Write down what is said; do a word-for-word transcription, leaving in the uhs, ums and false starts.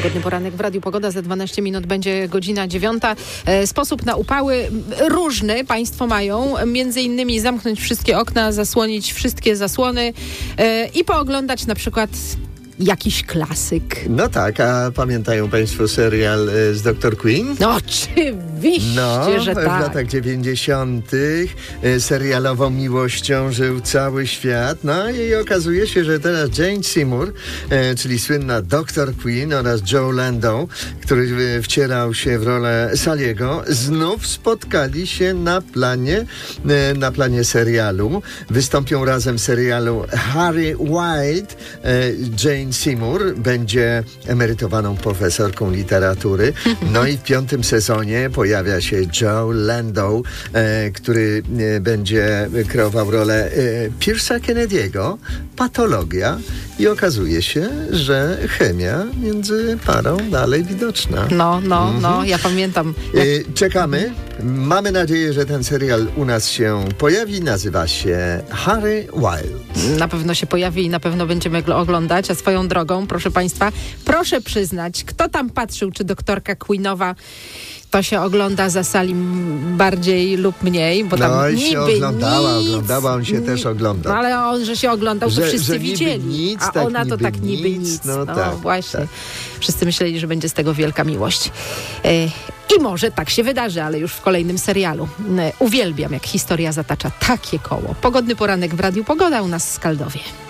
Pogodny poranek w Radiu Pogoda. Za dwanaście minut będzie godzina dziewiąta. E, sposób na upały różny państwo mają. Między innymi zamknąć wszystkie okna, zasłonić wszystkie zasłony e, i pooglądać na przykład jakiś klasyk. No tak, a pamiętają państwo serial z doktor Queen? No oczywiście, no, że w tak. W latach dziewięćdziesiątych serialową miłością żył cały świat. No i okazuje się, że teraz Jane Seymour, e, czyli słynna doktor Queen, oraz Joe Lando, który wcierał się w rolę Sally'ego, znów spotkali się na planie, e, na planie serialu. Wystąpią razem w serialu Harry White. E, Jane Seymour będzie emerytowaną profesorką literatury. No i w piątym sezonie pojawia się Joe Lando, e, który e, będzie kreował rolę e, Pierce'a Kennedy'ego, patologia, i okazuje się, że chemia między parą dalej widoczna. No, no, mhm. no, ja pamiętam. Jak... E, czekamy. Mamy nadzieję, że ten serial u nas się pojawi. Nazywa się Harry Wild. Na pewno się pojawi i na pewno będziemy go oglądać. A swoją drogą, proszę państwa, proszę przyznać, kto tam patrzył, czy doktorka Queenowa to się ogląda za Salim bardziej lub mniej, bo tam no i niby się oglądała, nic, oglądała, on się też oglądał. No ale on, że się oglądał, to że, wszyscy że widzieli. Nic, a tak, ona to niby tak niby nic. nic. No, no tak, właśnie. tak. Wszyscy myśleli, że będzie z tego wielka miłość. E, I może tak się wydarzy, ale już w kolejnym serialu. E, uwielbiam, jak historia zatacza takie koło. Pogodny poranek w Radiu Pogoda, u nas w Skaldowie.